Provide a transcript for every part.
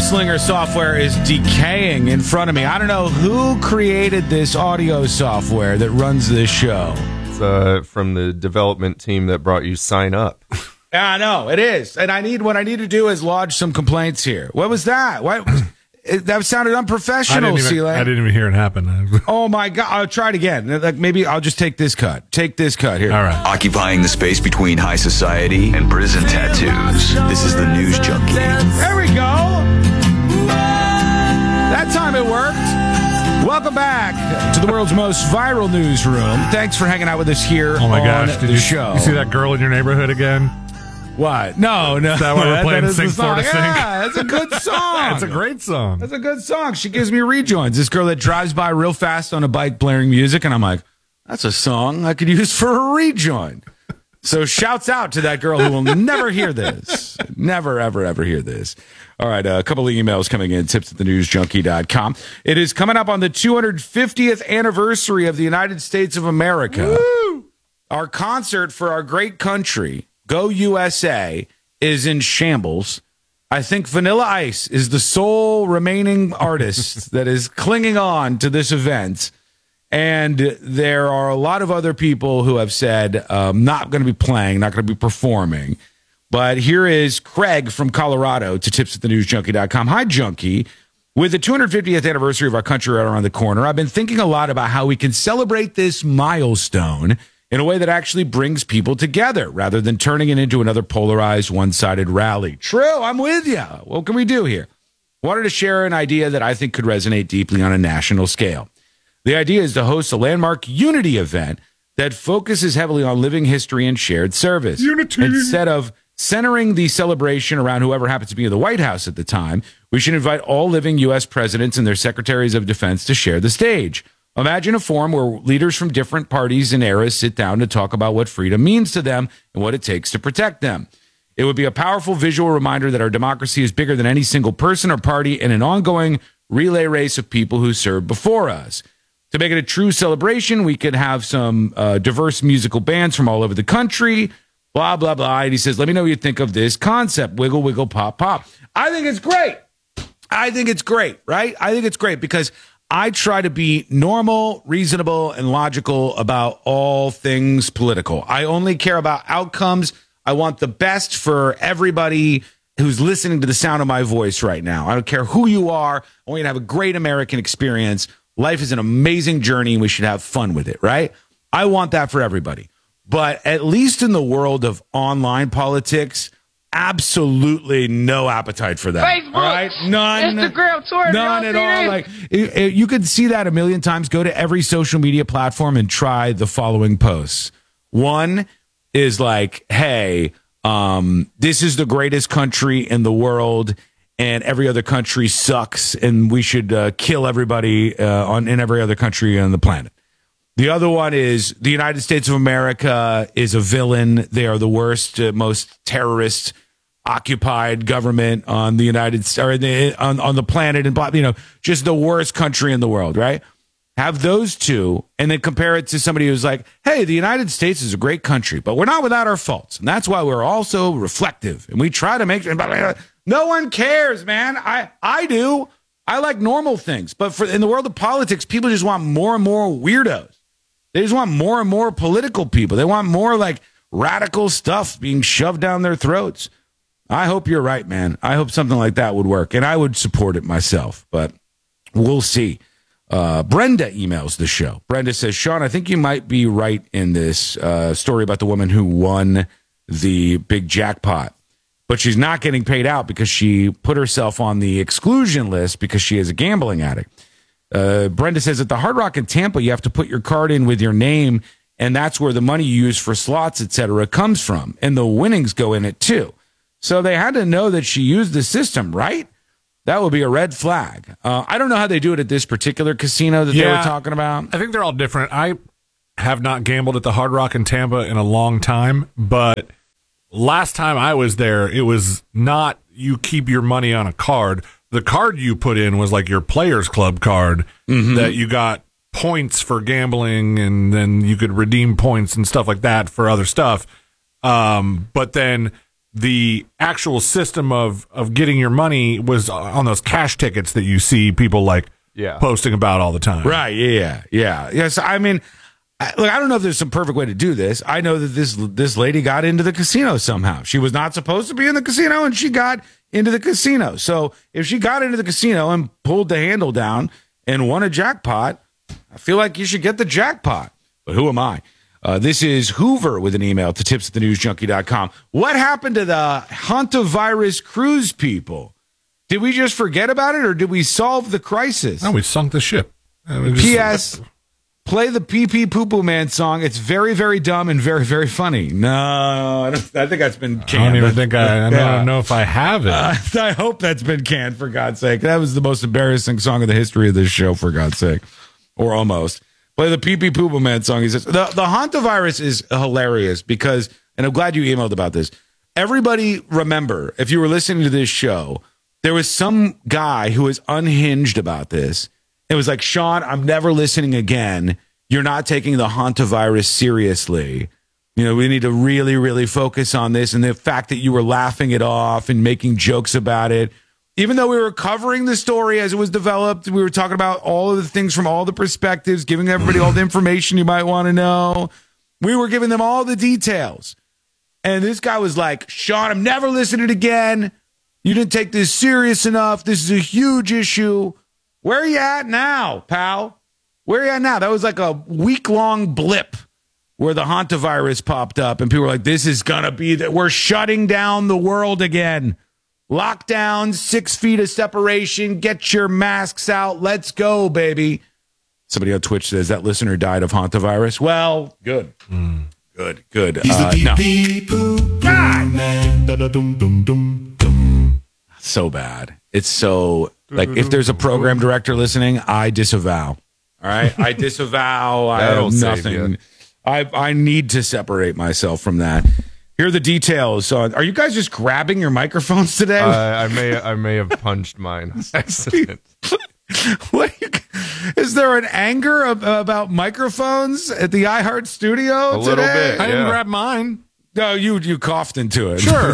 AppSlinger software is decaying in front of me. I don't know who created this audio software that runs this show. It's from the development team that brought you Sign Up. Yeah, I know, it is. And what I need to do is lodge some complaints here. What was that? That sounded unprofessional, Seeley. I didn't even hear it happen. Oh, my God. I'll try it again. Like, maybe I'll just take this cut. Take this cut here. All right. Occupying the space between high society and prison tattoos. This is the News Junkie. There we go. That time it worked. Welcome back to the world's most viral newsroom. Thanks for hanging out with us here Oh, my on gosh. the show. You see that girl in your neighborhood again? What? No. Is that why we're playing Sing Florida Sing? Yeah, that's a good song. It's a great song. That's a good song. She gives me rejoins. This girl that drives by real fast on a bike blaring music, and I'm like, that's a song I could use for a rejoin. So shouts out to that girl who will never hear this. Never, ever, ever hear this. All right, a couple of emails coming in, tips@thenewsjunkie.com. It is coming up on the 250th anniversary of the United States of America. Woo! Our concert for our great country, Go USA, is in shambles. I think Vanilla Ice is the sole remaining artist that is clinging on to this event. And there are a lot of other people who have said, not going to be playing, not going to be performing. But here is Craig from Colorado to tips@thenewsjunkie.com. Hi, Junkie. With the 250th anniversary of our country right around the corner, I've been thinking a lot about how we can celebrate this milestone in a way that actually brings people together rather than turning it into another polarized, one-sided rally. True, I'm with you. What can we do here? Wanted to share an idea that I think could resonate deeply on a national scale. The idea is to host a landmark unity event that focuses heavily on living history and shared service. Unity. Instead of centering the celebration around whoever happens to be in the White House at the time, we should invite all living U.S. presidents and their secretaries of defense to share the stage. Imagine a forum where leaders from different parties and eras sit down to talk about what freedom means to them and what it takes to protect them. It would be a powerful visual reminder that our democracy is bigger than any single person or party and an ongoing relay race of people who served before us. To make it a true celebration, we could have some diverse musical bands from all over the country, blah, blah, blah. And he says, let me know what you think of this concept, wiggle, wiggle, pop, pop. I think it's great. I think it's great, right? I think it's great because I try to be normal, reasonable, and logical about all things political. I only care about outcomes. I want the best for everybody who's listening to the sound of my voice right now. I don't care who you are. I want you to have a great American experience. Life is an amazing journey, and we should have fun with it, right? I want that for everybody. But at least in the world of online politics, absolutely no appetite for that. Facebook, all right? None. Instagram, Twitter, none at all. Like you could see that a million times. Go to every social media platform and try the following posts. One is like, hey, this is the greatest country in the world, and every other country sucks, and we should kill everybody in every other country on the planet. The other one is the United States of America is a villain. They are the worst, most terrorist occupied government on the on the planet, and just the worst country in the world, right? Have those two, and then compare it to somebody who's like, hey, the United States is a great country, but we're not without our faults, and that's why we're also reflective, and we try to make. No one cares, man. I do. I like normal things, but in the world of politics, people just want more and more weirdos. They just want more and more political people. They want more like radical stuff being shoved down their throats. I hope you're right, man. I hope something like that would work, and I would support it myself, but we'll see. Brenda emails the show. Brenda says, Sean, I think you might be right in this story about the woman who won the big jackpot, but she's not getting paid out because she put herself on the exclusion list because she is a gambling addict. Brenda says at the Hard Rock in Tampa, you have to put your card in with your name, and that's where the money you use for slots, etc., comes from, and the winnings go in it too. So they had to know that she used the system, right? That would be a red flag. I don't know how they do it at this particular casino that they were talking about. I think they're all different. I have not gambled at the Hard Rock in Tampa in a long time, but last time I was there, it was not you keep your money on a card. The card you put in was like your Players Club card that you got points for gambling, and then you could redeem points and stuff like that for other stuff. But then the actual system of getting your money was on those cash tickets that you see people like posting about all the time. Right. Yeah. Yes. I mean, I don't know if there's some perfect way to do this. I know that this lady got into the casino somehow. She was not supposed to be in the casino, and she got into the casino. So if she got into the casino and pulled the handle down and won a jackpot, I feel like you should get the jackpot. But who am I? This is Hoover with an email to tips@thenewsjunkie.com. What happened to the hantavirus cruise people? Did we just forget about it, or did we solve the crisis? No, we sunk the ship. P.S. Play the Pee Poo Poo Man song. It's very, very dumb and very, very funny. No, I think that's been canned. I don't even think I don't know if I have it. I hope that's been canned, for God's sake. That was the most embarrassing song of the history of this show, for God's sake. Or almost. Play the Pee Poo Poo Man song. He says, the hantavirus is hilarious because, and I'm glad you emailed about this. Everybody remember, if you were listening to this show, there was some guy who was unhinged about this. It was like, Sean, I'm never listening again. You're not taking the hantavirus seriously. You know, we need to really, really focus on this. And the fact that you were laughing it off and making jokes about it, even though we were covering the story as it was developed, we were talking about all of the things from all the perspectives, giving everybody all the information you might want to know. We were giving them all the details. And this guy was like, Sean, I'm never listening again. You didn't take this serious enough. This is a huge issue. Where are you at now, pal? Where are you at now? That was like a week-long blip where the hantavirus popped up, and people were like, this is going to be that we're shutting down the world again. Lockdown, 6 feet of separation, get your masks out. Let's go, baby. Somebody on Twitch says that listener died of hantavirus. Well, good. Good. He's the no. Pee-Poo Man. So bad. It's so, like, if there's a program director listening, I disavow. All right? I disavow. I That'll have save nothing. you. I need to separate myself from that. Here are the details. Are you guys just grabbing your microphones today? I may have punched mine on accident. What is there an anger about microphones at the iHeart studio A little today? bit. I didn't Yeah. grab mine. No, you coughed into it. Sure.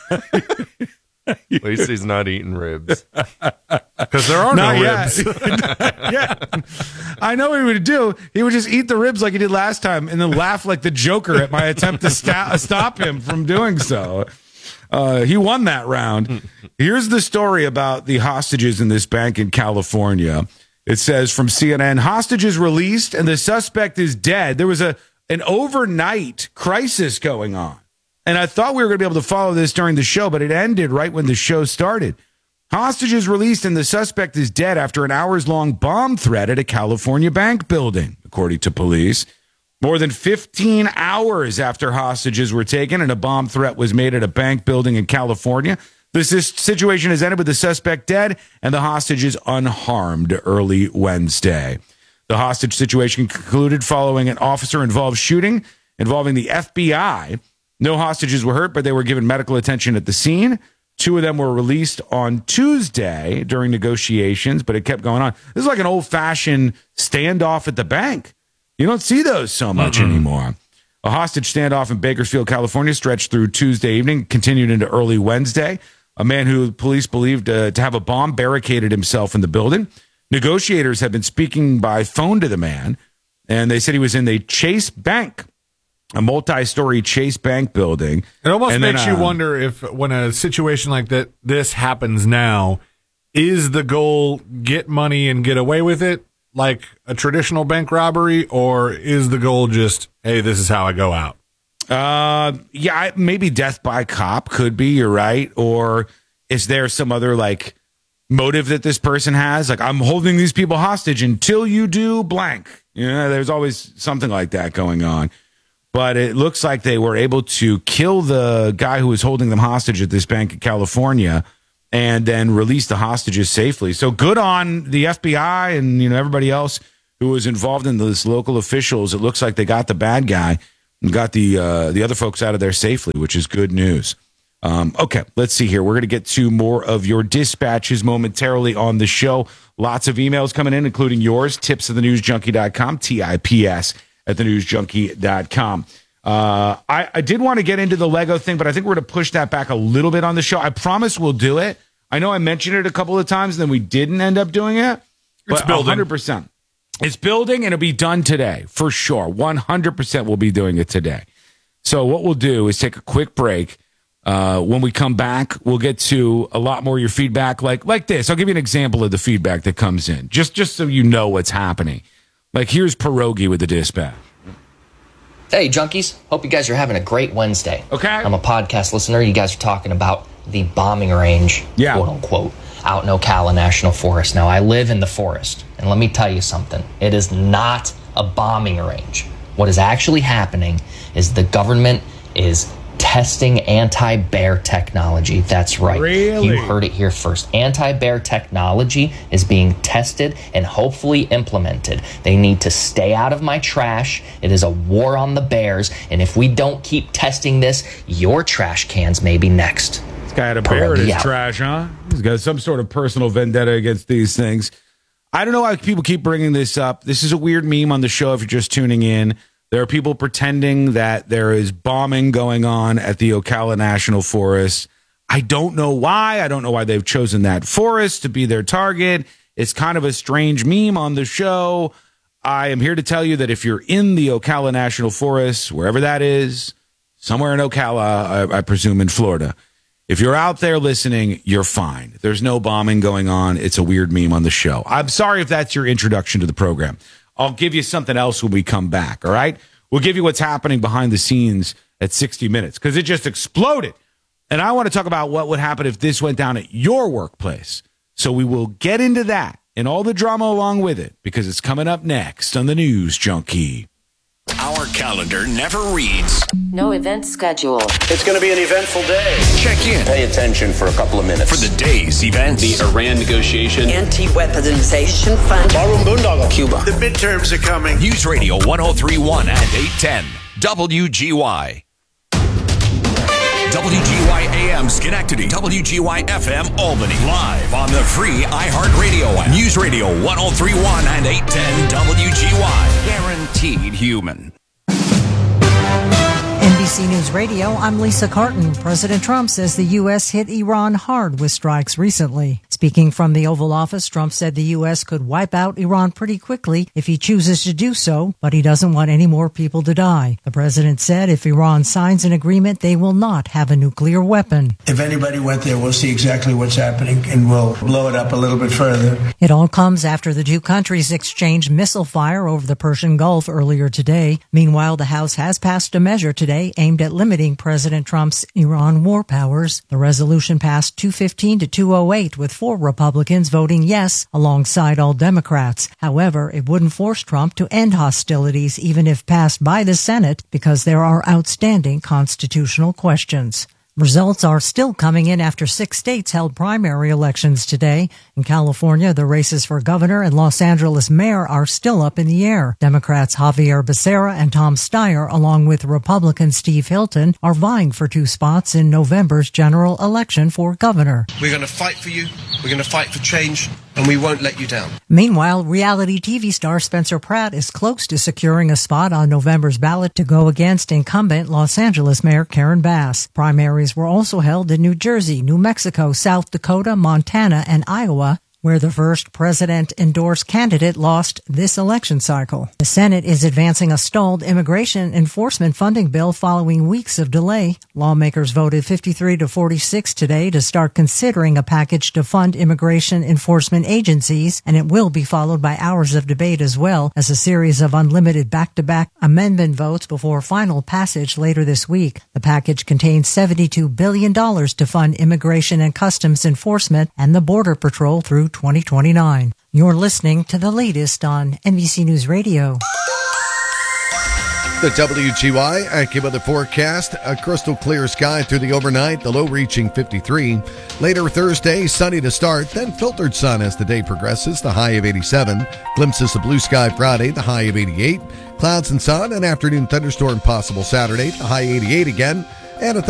At least he's not eating ribs. Because there are Not no yet. ribs. Yeah. I know what he would do. He would just eat the ribs like he did last time and then laugh like the Joker at my attempt to stop him from doing so. He won that round. Here's the story about the hostages in this bank in California. It says from CNN, hostages released and the suspect is dead. There was an overnight crisis going on. And I thought we were going to be able to follow this during the show, but it ended right when the show started. Hostages released and the suspect is dead after an hours-long bomb threat at a California bank building, according to police. More than 15 hours after hostages were taken and a bomb threat was made at a bank building in California, this situation has ended with the suspect dead and the hostages unharmed early Wednesday. The hostage situation concluded following an officer-involved shooting involving the FBI. No hostages were hurt, but they were given medical attention at the scene. 2 of them were released on Tuesday during negotiations, but it kept going on. This is like an old-fashioned standoff at the bank. You don't see those so much anymore. A hostage standoff in Bakersfield, California stretched through Tuesday evening, continued into early Wednesday. A man who police believed to have a bomb barricaded himself in the building. Negotiators have been speaking by phone to the man, and they said he was in the Chase Bank, a multi-story Chase Bank building. It almost And makes then, you wonder if when a situation like this happens now, is the goal get money and get away with it like a traditional bank robbery, or is the goal just, hey, this is how I go out? Maybe death by cop could be, you're right. Or is there some other like motive that this person has? Like, I'm holding these people hostage until you do blank. You know, there's always something like that going on. But it looks like they were able to kill the guy who was holding them hostage at this bank in California and then release the hostages safely. So good on the FBI and, everybody else who was involved in this, local officials. It looks like they got the bad guy and got the other folks out of there safely, which is good news. Okay, let's see here. We're going to get to more of your dispatches momentarily on the show. Lots of emails coming in, including yours, tips@thenewsjunkie.com, TIPS@thenewsjunkie.com. I did want to get into the Lego thing, but I think we're going to push that back a little bit on the show. I promise we'll do it. I know I mentioned it a couple of times, and then we didn't end up doing it. It's But building. 100%. It's building, and it'll be done today, for sure. 100% we'll be doing it today. So what we'll do is take a quick break. When we come back, we'll get to a lot more of your feedback like this. I'll give you an example of the feedback that comes in, just so you know what's happening. Like, here's Pierogi with the dispatch. Hey, junkies. Hope you guys are having a great Wednesday. Okay. I'm a podcast listener. You guys are talking about the bombing range, Yeah. quote unquote, out in Ocala National Forest. Now, I live in the forest, and let me tell you something. It is not a bombing range. What is actually happening is the government is testing anti-bear technology. That's right. Really? You heard it here first. Anti-bear technology is being tested and hopefully implemented. They need to stay out of my trash. It is a war on the bears. And if we don't keep testing this, your trash cans may be next. This guy had a bear in his Yeah. trash, huh? He's got some sort of personal vendetta against these things. I don't know why people keep bringing this up. This is a weird meme on the show if you're just tuning in. There are people pretending that there is bombing going on at the Ocala National Forest. I don't know why. I don't know why they've chosen that forest to be their target. It's kind of a strange meme on the show. I am here to tell you that if you're in the Ocala National Forest, wherever that is, somewhere in Ocala, I presume in Florida, if you're out there listening, you're fine. There's no bombing going on. It's a weird meme on the show. I'm sorry if that's your introduction to the program. I'll give you something else when we come back, all right? We'll give you what's happening behind the scenes at 60 Minutes because it just exploded. And I want to talk about what would happen if this went down at your workplace. So we will get into that and all the drama along with it because it's coming up next on the News Junkie. Our calendar never reads. No event schedule. It's going to be an eventful day. Check in Pay attention for a couple of minutes. for the day's events. The Iran negotiation. Anti-weaponization fund. Barroom Boondoggle. Cuba. The midterms are coming. News Radio 103.1 and 810. WGY. WGY AM Schenectady. WGY FM Albany. Live on the free iHeartRadio app. News Radio 103.1 and 810 WGY. Guaranteed human. NBC News Radio, I'm Lisa Carton. President Trump says the U.S. hit Iran hard with strikes recently. Speaking from the Oval Office, Trump said the U.S. could wipe out Iran pretty quickly if he chooses to do so, but he doesn't want any more people to die. The president said if Iran signs an agreement, they will not have a nuclear weapon. If anybody went there, we'll see exactly what's happening, and we'll blow it up a little bit further. It all comes after the two countries exchanged missile fire over the Persian Gulf earlier today. Meanwhile, the House has passed a measure today aimed at limiting President Trump's Iran war powers. The resolution passed 215 to 208 with 4 Republicans voting yes alongside all Democrats. However, it wouldn't force Trump to end hostilities even if passed by the Senate because there are outstanding constitutional questions. Results are still coming in after 6 states held primary elections today. In California, the races for governor and Los Angeles mayor are still up in the air. Democrats Javier Becerra and Tom Steyer, along with Republican Steve Hilton, are vying for 2 spots in November's general election for governor. We're going to fight for you. We're going to fight for change, and we won't let you down. Meanwhile, reality TV star Spencer Pratt is close to securing a spot on November's ballot to go against incumbent Los Angeles Mayor Karen Bass. Primaries were also held in New Jersey, New Mexico, South Dakota, Montana, and Iowa, where the first president-endorsed candidate lost this election cycle. The Senate is advancing a stalled immigration enforcement funding bill following weeks of delay. Lawmakers voted 53 to 46 today to start considering a package to fund immigration enforcement agencies, and it will be followed by hours of debate as well as a series of unlimited back-to-back amendment votes before final passage later this week. The package contains $72 billion to fund immigration and customs enforcement and the Border Patrol through 2029. You're listening to the latest on NBC News Radio. The WGY AccuWeather forecast, a crystal clear sky through the overnight, the low reaching 53. Later Thursday, sunny to start, then filtered sun as the day progresses, the high of 87. Glimpses of blue sky Friday, the high of 88. Clouds and sun, an afternoon thunderstorm possible Saturday, the high 88 again. And a